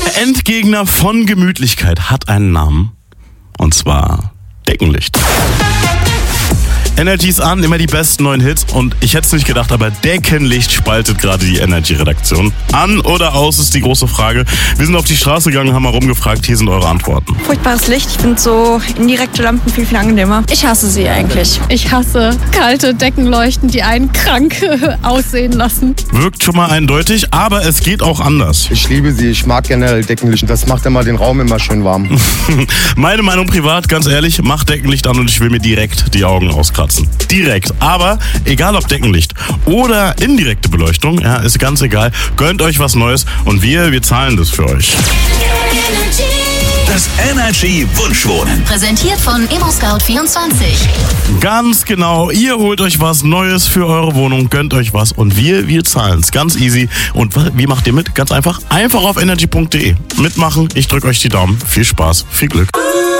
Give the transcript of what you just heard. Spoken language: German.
Endgegner von Gemütlichkeit hat einen Namen. Und zwar Deckenlicht. Energy ist an, immer die besten neuen Hits und ich hätte es nicht gedacht, aber Deckenlicht spaltet gerade die Energy-Redaktion. An oder aus ist die große Frage. Wir sind auf die Straße gegangen, haben mal rumgefragt, hier sind eure Antworten. Furchtbares Licht, ich finde so indirekte Lampen viel, viel angenehmer. Ich hasse sie eigentlich. Ich hasse kalte Deckenleuchten, die einen krank aussehen lassen. Wirkt schon mal eindeutig, aber es geht auch anders. Ich liebe sie, ich mag generell Deckenlicht. Das macht immer den Raum immer schön warm. Meine Meinung privat, ganz ehrlich, mach Deckenlicht an und ich will mir direkt die Augen auskratzen. Direkt. Aber egal ob Deckenlicht oder indirekte Beleuchtung, ja, ist ganz egal. Gönnt euch was Neues und wir zahlen das für euch. Das Energy Wunschwohnen. Präsentiert von ImmoScout24. Ganz genau. Ihr holt euch was Neues für eure Wohnung, gönnt euch was und wir zahlen es. Ganz easy. Und wie macht ihr mit? Ganz einfach. Einfach auf energy.de mitmachen. Ich drücke euch die Daumen. Viel Spaß, viel Glück.